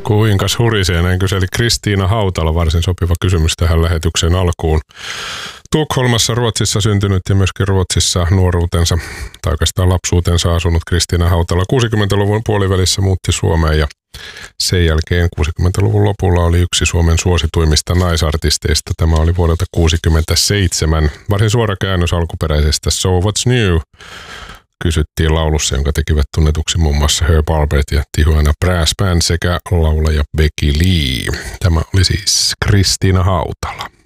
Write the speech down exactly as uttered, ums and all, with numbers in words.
Kuinkas hurisee, näin kyseli Kristiina Hautala, varsin sopiva kysymys tähän lähetyksen alkuun. Tukholmassa Ruotsissa syntynyt ja myöskin Ruotsissa nuoruutensa tai oikeastaan lapsuutensa asunut Kristiina Hautala kuusikymmentäluvun puolivälissä muutti Suomeen ja sen jälkeen kuusikymmentäluvun lopulla oli yksi Suomen suosituimmista naisartisteista. Tämä oli vuodelta kuusikymmentäseitsemän. Varsin suora käännös alkuperäisestä So What's New kysyttiin laulussa, jonka tekivät tunnetuksi muun muassa Herb Alpert ja Tijuana Brass Band sekä laulaja Becky Lee. Tämä oli siis Kristiina Hautala.